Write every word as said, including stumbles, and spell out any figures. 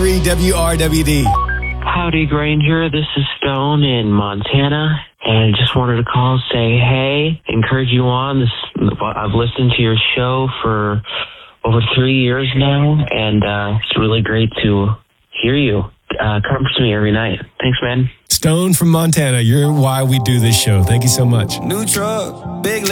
three W R W D. Howdy, Granger. This is Stone in Montana, and just wanted to call, say hey, encourage you on. This, I've listened to your show for over three years now, and uh, it's really great to hear you. Uh, comforts me every night. Thanks, man. Stone from Montana, you're why we do this show. Thank you so much. New truck, big